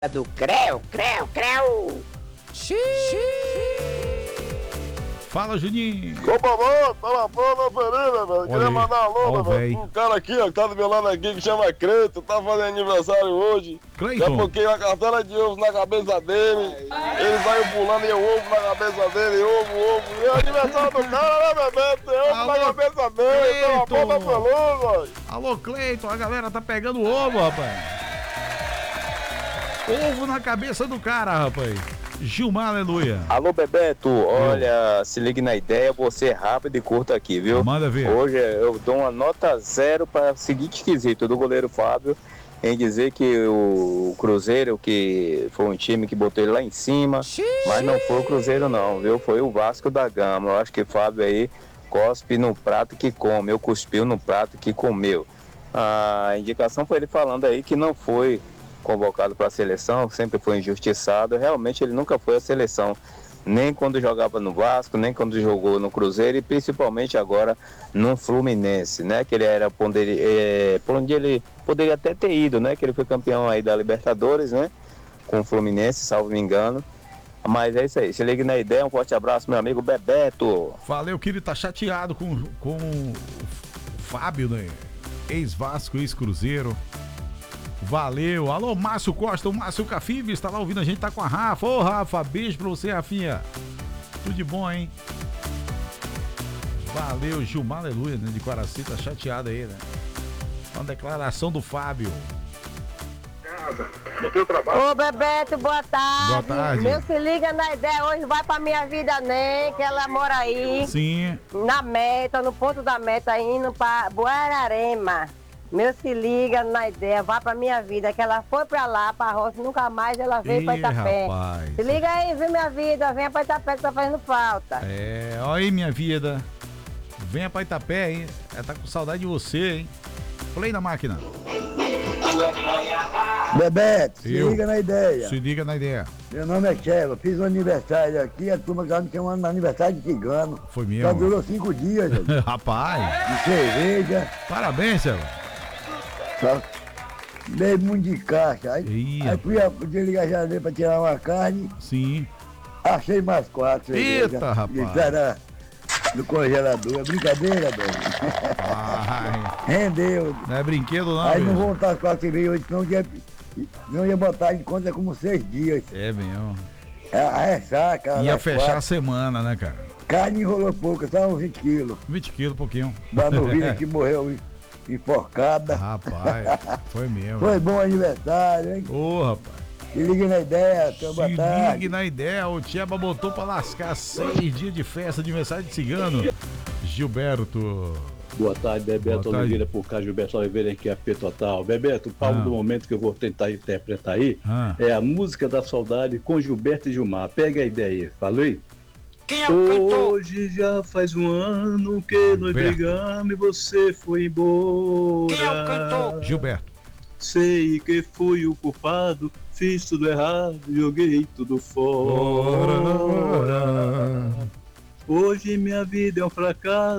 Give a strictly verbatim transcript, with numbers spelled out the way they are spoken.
do Creu, Creu, Creu. Fala, Juninho. Ô, mamãe, fala boa, Ferreira, velho. Queria aí. mandar um alô, Ó, velho. véi. Um cara aqui, ó, que tá do meu lado aqui, que chama Creto, tá fazendo aniversário hoje. Cleiton. Já coloquei uma cartela de ovos na cabeça dele. Ele saiu pulando e eu ovo na cabeça dele, ovo, ovo. E é aniversário do cara, né, Bebeto? Tem ovo Alô, na cabeça dele, tem uma Cleiton. ponta peluda, velho. Alô, Cleiton, a galera tá pegando ovo, rapaz. Ovo na cabeça do cara, rapaz. Gilmar, aleluia. Alô, Bebeto, olha, se ligue na ideia, você é rápido e curto aqui, viu? Manda ver. Hoje eu dou uma nota zero para o seguinte quesito do goleiro Fábio, em dizer que o Cruzeiro, que foi um time que botou ele lá em cima, mas não foi o Cruzeiro não, viu? Foi o Vasco da Gama. Eu acho que o Fábio aí cospe no prato que come, eu cuspiu no prato que comeu. A indicação foi ele falando aí que não foi convocado para a seleção, sempre foi injustiçado. Realmente ele nunca foi à seleção, nem quando jogava no Vasco, nem quando jogou no Cruzeiro e principalmente agora no Fluminense, né? Que ele era por onde ele, é, por onde ele poderia até ter ido, né? Que ele foi campeão aí da Libertadores, né? Com o Fluminense, salvo me engano. Mas é isso aí, se ligue na ideia, um forte abraço, meu amigo Bebeto. Valeu, que ele tá chateado com, com o Fábio, né? Ex-Vasco, ex-Cruzeiro. Valeu. Alô, Márcio Costa, o Márcio Cafibes tá lá ouvindo a gente, tá com a Rafa. Ô, Rafa, beijo pra você, Rafinha. Tudo de bom, hein? Valeu, Gilmar, aleluia, né? De Quaraci, tá chateado aí, né? Uma declaração do Fábio. Ô, Bebeto, boa tarde. Boa tarde. Meu, se liga na ideia, hoje vai pra minha vida, né? Que ela mora aí. Sim. Na meta, no ponto da meta, indo pra Buararema. Meu, se liga na ideia, vai pra minha vida, que ela foi pra lá, pra roça, nunca mais ela veio Ih, pra Itapé. rapaz. Se liga aí, viu, minha vida, venha pra Itapé que tá fazendo falta. É, olha aí, minha vida. Venha pra Itapé, hein? Ela tá com saudade de você, hein? Play na máquina. Bebeto, se Eu. liga na ideia. Se liga na ideia. Meu nome é Cheva, fiz um aniversário aqui, a turma já me chamando de aniversário de cigano. Foi Já mesmo. durou cinco dias, gente, Rapaz, de cerveja, parabéns, Céu. só dei muito de caixa. Aí, Ih, aí fui a desligar a geladeira pra tirar uma carne, Sim. achei mais quatro. Eita, cerveja. rapaz. Isso era do congelador, é brincadeira, velho. Ai, Rendeu. não é brinquedo não, Aí não mesmo. vou voltar às quatro e meia, hoje não ia, não ia botar em conta como seis dias. É mesmo. A ressaca. Ia das fechar quatro. a semana, né, cara? Carne enrolou pouco, só uns vinte quilos. vinte quilos, pouquinho. Da novilha que morreu enforcada. Rapaz, foi mesmo. Foi bom aniversário, hein? Ô, rapaz. Se liga na ideia, seu boa Se tarde. ligue na ideia, o Tcheba botou pra lascar seis dias de festa, aniversário de cigano. Gilberto. Boa tarde, Bebeto Boa tarde. Oliveira, por cá, Gilberto Oliveira, aqui é a P Total. Bebeto, o palco Ah. do momento que eu vou tentar interpretar aí Ah. é a música da saudade com Gilberto e Gilmar. Pega a ideia aí, falei? Quem é o cantor? Hoje já faz um ano que nós Gilberto. brigamos e você foi embora. Quem é o cantor? Gilberto. Sei que fui o culpado, fiz tudo errado, joguei tudo fora. Hoje minha vida é um fracasso.